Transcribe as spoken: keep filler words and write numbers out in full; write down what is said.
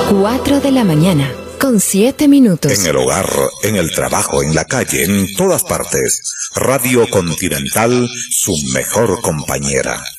Cuatro de la mañana, con siete minutos. En el hogar, en el trabajo, en la calle, en todas partes. Radio Continental, su mejor compañera.